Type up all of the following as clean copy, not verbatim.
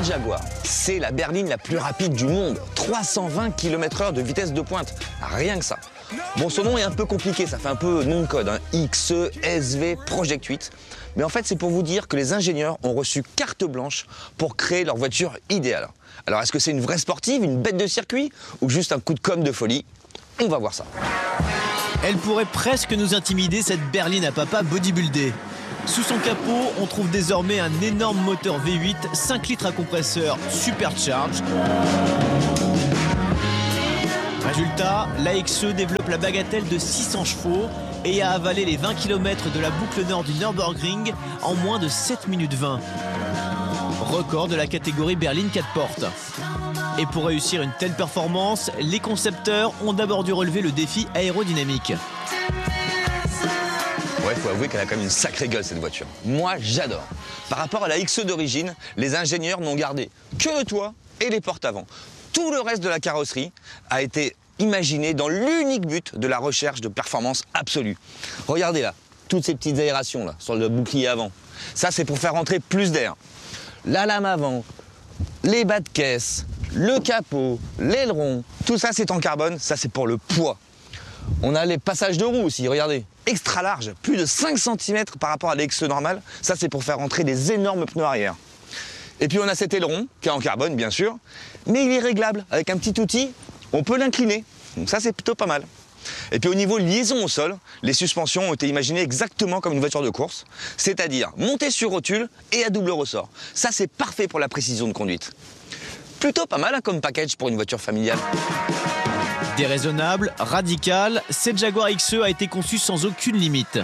Jaguar, c'est la berline la plus rapide du monde. 320 km/h de vitesse de pointe, rien que ça. Bon, son nom est un peu compliqué, ça fait un peu nom de code, hein. XE SV Project 8. Mais en fait, c'est pour vous dire que les ingénieurs ont reçu carte blanche pour créer leur voiture idéale. Alors, est-ce que c'est une vraie sportive, une bête de circuit ou juste un coup de com' de folie? On va voir ça. Elle pourrait presque nous intimider, cette berline à papa bodybuildé. Sous son capot, on trouve désormais un énorme moteur V8, 5 litres à compresseur supercharge. Résultat, la XE développe la bagatelle de 600 chevaux et a avalé les 20 km de la boucle nord du Nürburgring en moins de 7 minutes 20. Record de la catégorie berline 4 portes. Et pour réussir une telle performance, les concepteurs ont d'abord dû relever le défi aérodynamique. Ouais, faut avouer qu'elle a quand même une sacrée gueule cette voiture. Moi, j'adore. Par rapport à la XE d'origine, les ingénieurs n'ont gardé que le toit et les portes avant. Tout le reste de la carrosserie a été imaginé dans l'unique but de la recherche de performance absolue. Regardez là, toutes ces petites aérations là, sur le bouclier avant. Ça, c'est pour faire rentrer plus d'air. La lame avant, les bas de caisse, le capot, l'aileron, tout ça c'est en carbone, ça c'est pour le poids. On a les passages de roues aussi, regardez, extra large, plus de 5 cm par rapport à l'XE normale, ça c'est pour faire rentrer des énormes pneus arrière. Et puis on a cet aileron, qui est en carbone bien sûr, mais il est réglable, avec un petit outil, on peut l'incliner, donc ça c'est plutôt pas mal. Et puis au niveau liaison au sol, les suspensions ont été imaginées exactement comme une voiture de course, c'est-à-dire montées sur rotule et à double ressort. Ça c'est parfait pour la précision de conduite. Plutôt pas mal hein, comme package pour une voiture familiale. Déraisonnable, radical, cette Jaguar XE a été conçue sans aucune limite.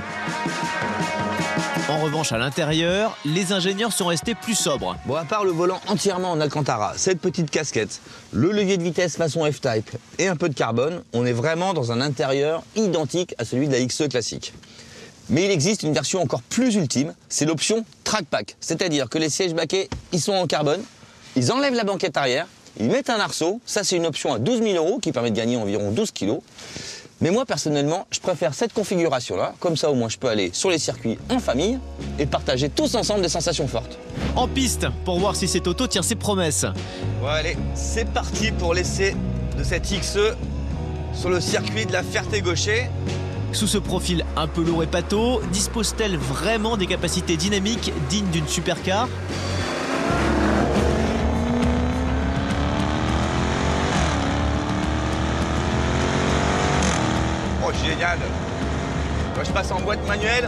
En revanche, à l'intérieur, les ingénieurs sont restés plus sobres. Bon, à part le volant entièrement en Alcantara, cette petite casquette, le levier de vitesse façon F-Type et un peu de carbone, on est vraiment dans un intérieur identique à celui de la XE classique. Mais il existe une version encore plus ultime, c'est l'option Trackpack. C'est-à-dire que les sièges baquets, ils sont en carbone, ils enlèvent la banquette arrière, ils mettent un arceau, ça c'est une option à 12 000 € qui permet de gagner environ 12 kg. Mais moi personnellement, je préfère cette configuration-là, comme ça au moins je peux aller sur les circuits en famille et partager tous ensemble des sensations fortes. En piste, pour voir si cette auto tient ses promesses. Bon allez, c'est parti pour l'essai de cette XE sur le circuit de la Ferté-Gaucher. Sous ce profil un peu lourd et pâteau, dispose-t-elle vraiment des capacités dynamiques dignes d'une supercar ? Oh génial! Moi je passe en boîte manuelle.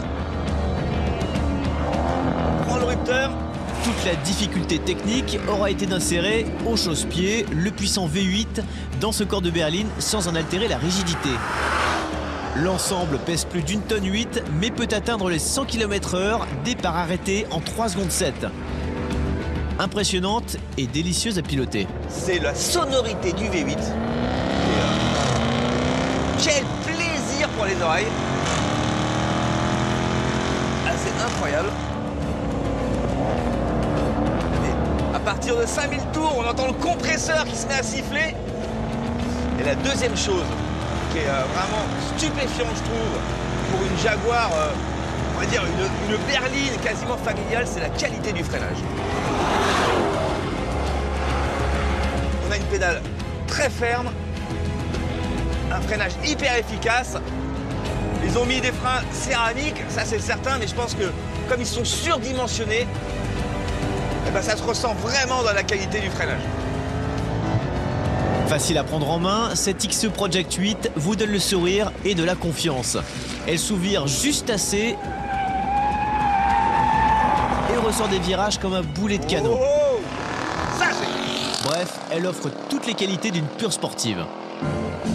Prends le rupteur. Toute la difficulté technique aura été d'insérer au chausse-pied le puissant V8 dans ce corps de berline sans en altérer la rigidité. L'ensemble pèse plus d'1,8 tonne mais peut atteindre les 100 km/h, départ arrêté en 3 secondes 7. Impressionnante et délicieuse à piloter. C'est la sonorité du V8. Quel plaisir pour les oreilles. Ah, c'est incroyable. Et à partir de 5000 tours, on entend le compresseur qui se met à siffler. Et la deuxième chose qui est vraiment stupéfiante, je trouve, pour une Jaguar, on va dire une berline quasiment familiale, c'est la qualité du freinage. On a une pédale très ferme, un freinage hyper efficace. Ils ont mis des freins céramiques, ça c'est certain, mais je pense que comme ils sont surdimensionnés, eh ben, ça se ressent vraiment dans la qualité du freinage. Facile à prendre en main, cette XE Project 8 vous donne le sourire et de la confiance. Elle s'ouvre juste assez et ressort des virages comme un boulet de canon. Oh, ça c'est... Bref, elle offre toutes les qualités d'une pure sportive.